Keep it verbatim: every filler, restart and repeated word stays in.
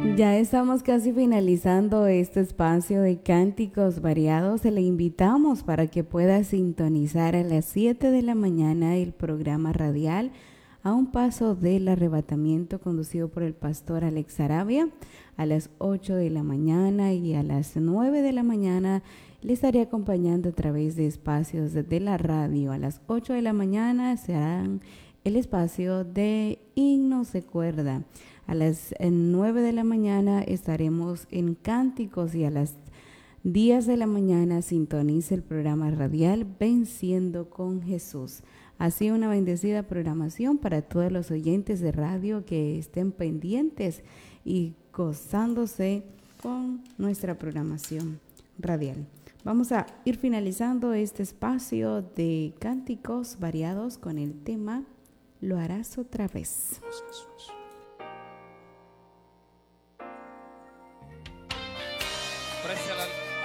Ya estamos casi finalizando este espacio de cánticos variados. Le invitamos para que pueda sintonizar a las siete de la mañana el programa radial A un Paso del Arrebatamiento, conducido por el pastor Alex Arabia. A las ocho de la mañana y a las nueve de la mañana le estaré acompañando a través de espacios de la radio. A las ocho de la mañana serán el espacio de Himnos de Cuerda. A las nueve de la mañana estaremos en Cánticos y a las diez de la mañana sintoniza el programa radial Venciendo con Jesús. Así una bendecida programación para todos los oyentes de radio que estén pendientes y gozándose con nuestra programación radial. Vamos a ir finalizando este espacio de cánticos variados con el tema Lo harás otra vez. Jesús. Preste la